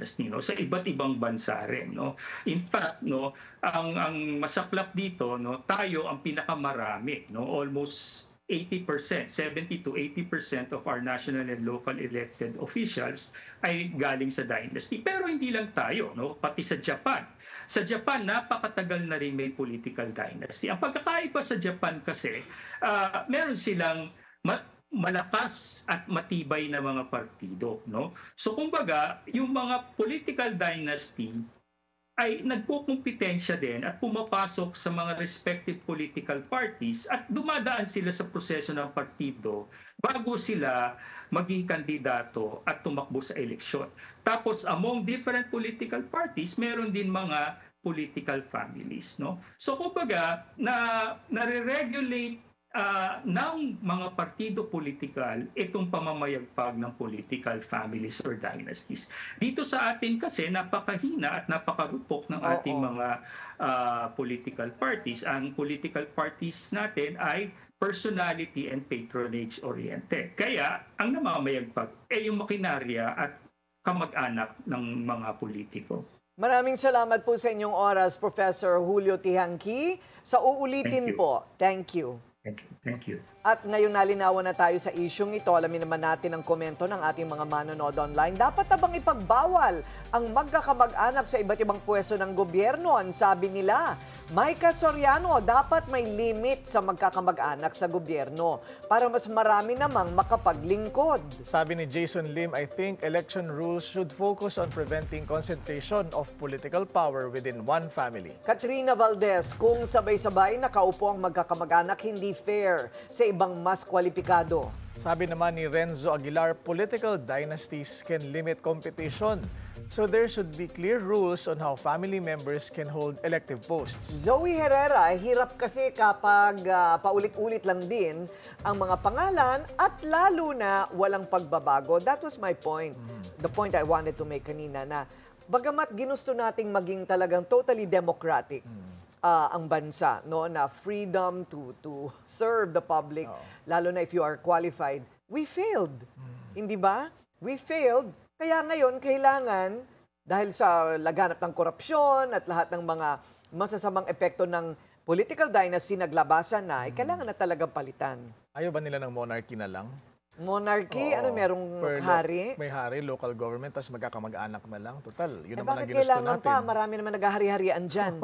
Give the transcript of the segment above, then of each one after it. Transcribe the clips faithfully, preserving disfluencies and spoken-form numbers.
dynasty, no, sa iba't ibang bansa rin, no. In fact, no, ang ang masaklap dito, no, tayo ang pinakamarami, no, almost eighty percent, seventy to eighty percent of our national and local elected officials ay galing sa dynasty. Pero hindi lang tayo, no, pati sa Japan. Sa Japan, napakatagal na rin may political dynasty. Ang pagkakaiba sa Japan kasi, uh, meron silang malakas at matibay na mga partido, no? So kumbaga, yung mga political dynasty ay nagkukumpetensya din at pumapasok sa mga respective political parties at dumadaan sila sa proseso ng partido bago sila maging kandidato at tumakbo sa eleksyon. Tapos among different political parties, meron din mga political families, no? So kumbaga, na nare-regulate Uh, ng mga partido politikal itong pamamayagpag ng political families or dynasties. Dito sa atin kasi napakahina at napakarupok ng ating Oo. mga uh, political parties. Ang political parties natin ay personality and patronage oriented. Kaya ang namamayagpag ay yung makinarya at kamag-anak ng mga politiko. Maraming salamat po sa inyong oras, Professor Julio Tiangki. Sa uulitin Thank po, thank you. Thank you. Thank you. At ngayon nalinawan na tayo sa isyung ito, alamin naman natin ang komento ng ating mga manonood online. Dapat na bang ipagbawal ang magkakamag-anak sa iba't ibang pwesto ng gobyerno? Ang sabi nila, Micah Soriano, dapat may limit sa magkakamag-anak sa gobyerno para mas marami namang makapaglingkod. Sabi ni Jason Lim, I think election rules should focus on preventing concentration of political power within one family. Katrina Valdez, kung sabay-sabay nakaupo ang magkakamag-anak, hindi fair sa ibang mas kwalipikado. Sabi naman ni Renzo Aguilar, political dynasties can limit competition. So there should be clear rules on how family members can hold elective posts. Zoe Herrera, hirap kasi kapag uh, paulit-ulit lang din ang mga pangalan at lalo na walang pagbabago. That was my point. Mm. The point I wanted to make kanina na bagamat ginusto nating maging talagang totally democratic, mm. Uh, ang bansa, no, na freedom to to serve the public, oh. lalo na if you are qualified, we failed. Mm. Hindi ba? We failed. Kaya ngayon, kailangan, dahil sa laganap ng korupsyon at lahat ng mga masasamang epekto ng political dynasty naglabasan na, mm. eh, kailangan na talagang palitan. Ayaw ba nila ng monarchy na lang? Monarchy? Oo. Ano, merong Per hari? May hari, local government, tapos magkakamag-anak na lang. Total, yun eh, naman ang ginusto natin. Bakit kailangan pa? Marami naman naghahari-harian dyan.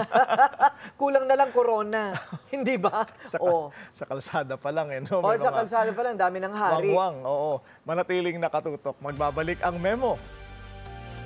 Kulang na lang corona. Hindi ba? Sa, oh. sa kalsada pa lang. Eh, no? Oh, sa kalsada pa lang, dami ng hari. Wangwang, oo. Manatiling nakatutok. Magbabalik ang Memo.